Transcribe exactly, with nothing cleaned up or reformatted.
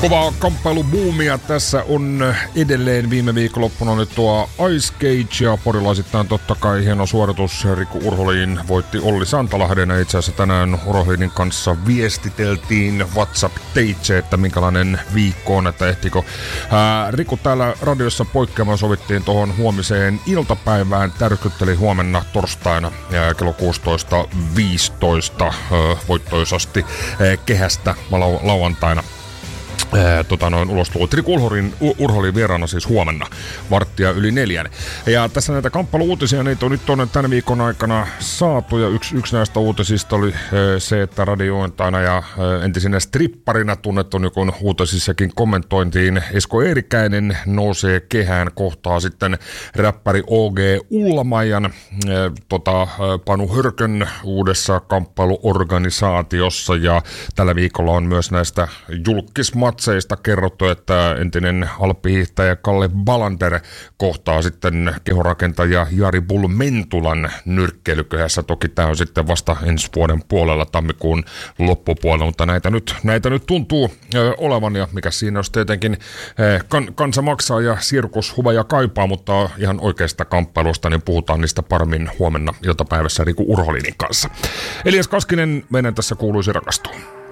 Kovaa kamppailubuumia tässä on edelleen. Viime viikonloppuna oli tuo Ice Cage ja porilaisittain totta kai hieno suoritus. Riku Urholin voitti Olli Santalahden ja itse asiassa tänään Urholinin kanssa viestiteltiin WhatsApp-teitse, että minkälainen viikko on, että ehtikö ää, Riku täällä radiossa poikkeamaan. Sovittiin tuohon huomiseen iltapäivään, tärkytteli huomenna torstaina ää, kello kuusitoista viisitoista ää, voittoisasti ää, kehästä lau- lauantaina. Ää, tota noin ulos tullut. Riku Urholin, Urholin vieraana siis huomenna varttia yli neljän. Ja tässä näitä kamppailu-uutisia, niitä on nyt on tämän viikon aikana saatu. Ja yksi, yksi näistä uutisista oli ää, se, että radiointaina ja ää, entisenä stripparina tunnettu, niin kun uutisissakin kommentointiin, Esko Eerikäinen nousee kehään, kohtaa sitten räppäri O G Ulmajan ää, tota, ää, Panu Hörkön uudessa kamppailuorganisaatiossa. Ja tällä viikolla on myös näistä julkismatseista kerrottu, että entinen alppihiihtäjä Kalle Balander kohtaa sitten kehorakentaja Jari Bull Mentulan nyrkkeilyköhässä. Toki tämä on sitten vasta ensi vuoden puolella, tammikuun loppupuolella, mutta näitä nyt, näitä nyt tuntuu ö, olevan, ja mikä siinä olisi tietenkin ö, kan, kansa maksaa ja sirkus huveja kaipaa, mutta ihan oikeasta kamppailusta niin puhutaan niistä paremmin huomenna iltapäivässä Riku Urholinin kanssa. Elias Kaskinen, meidän tässä kuuluisi rakastua.